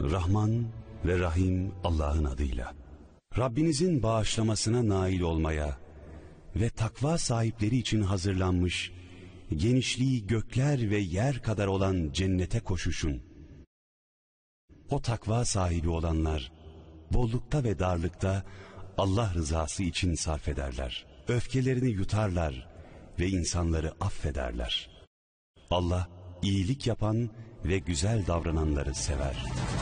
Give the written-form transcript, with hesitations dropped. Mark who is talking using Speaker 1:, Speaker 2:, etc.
Speaker 1: Rahman ve Rahim Allah'ın adıyla. Rabbinizin bağışlamasına nail olmaya ve takva sahipleri için hazırlanmış, genişliği gökler ve yer kadar olan cennete koşuşun. O takva sahibi olanlar, bollukta ve darlıkta Allah rızası için sarf ederler. Öfkelerini yutarlar ve insanları affederler. Allah, iyilik yapan ve güzel davrananları sever.